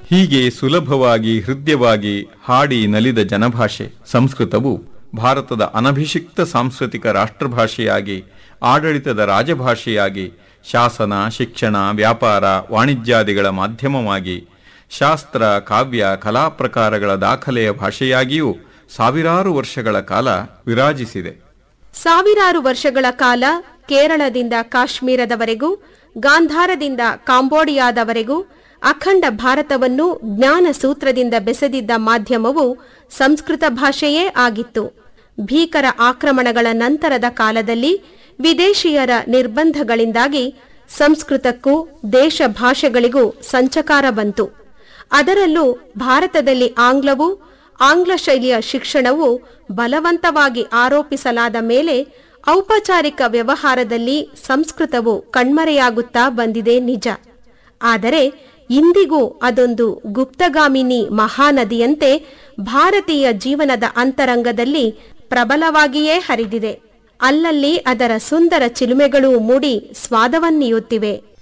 ಹೀಗೆ ಸುಲಭವಾಗಿ ಹೃದಯವಾಗಿ ಹಾಡಿ ನಲಿದ ಜನಭಾಷೆ ಸಂಸ್ಕೃತವು ಭಾರತದ ಅನಭಿಷಿಕ್ತ ಸಾಂಸ್ಕೃತಿಕ ರಾಷ್ಟ್ರಭಾಷೆಯಾಗಿ, ಆಡಳಿತದ ರಾಜಭಾಷೆಯಾಗಿ, ಶಾಸನ, ಶಿಕ್ಷಣ, ವ್ಯಾಪಾರ, ವಾಣಿಜ್ಯಾದಿಗಳ ಮಾಧ್ಯಮವಾಗಿ, ಶಾಸ್ತ್ರ, ಕಾವ್ಯ, ಕಲಾ ಪ್ರಕಾರಗಳ ದಾಖಲೆಯ ಭಾಷೆಯಾಗಿಯೂ ಸಾವಿರಾರು ವರ್ಷಗಳ ಕಾಲ ವಿರಾಜಿಸಿದೆ. ಸಾವಿರಾರು ವರ್ಷಗಳ ಕಾಲ ಕೇರಳದಿಂದ ಕಾಶ್ಮೀರದವರೆಗೂ, ಗಾಂಧಾರದಿಂದ ಕಾಂಬೋಡಿಯಾದವರೆಗೂ ಅಖಂಡ ಭಾರತವನ್ನು ಜ್ಞಾನ ಸೂತ್ರದಿಂದ ಬೆಸೆದಿದ್ದ ಮಾಧ್ಯಮವು ಸಂಸ್ಕೃತ ಭಾಷೆಯೇ ಆಗಿತ್ತು. ಭೀಕರ ಆಕ್ರಮಣಗಳ ನಂತರದ ಕಾಲದಲ್ಲಿ ವಿದೇಶಿಯರ ನಿರ್ಬಂಧಗಳಿಂದಾಗಿ ಸಂಸ್ಕೃತಕ್ಕೂ ದೇಶ ಭಾಷೆಗಳಿಗೂ ಸಂಚಕಾರ ಬಂತು. ಅದರಲ್ಲೂ ಭಾರತದಲ್ಲಿ ಆಂಗ್ಲವೂ ಆಂಗ್ಲ ಶೈಲಿಯ ಶಿಕ್ಷಣವು ಬಲವಂತವಾಗಿ ಆರೋಪಿಸಲಾದ ಮೇಲೆ ಔಪಚಾರಿಕ ವ್ಯವಹಾರದಲ್ಲಿ ಸಂಸ್ಕೃತವು ಕಣ್ಮರೆಯಾಗುತ್ತಾ ಬಂದಿದೆ ನಿಜ. ಆದರೆ ಇಂದಿಗೂ ಅದೊಂದು ಗುಪ್ತಗಾಮಿನಿ ಮಹಾನದಿಯಂತೆ ಭಾರತೀಯ ಜೀವನದ ಅಂತರಂಗದಲ್ಲಿ ಪ್ರಬಲವಾಗಿಯೇ ಹರಿದಿದೆ. ಅಲ್ಲಲ್ಲಿ ಅದರ ಸುಂದರ ಚಿಲುಮೆಗಳೂ ಮೂಡಿ ಸ್ವಾದವನ್ನೀಯುತ್ತಿವೆ.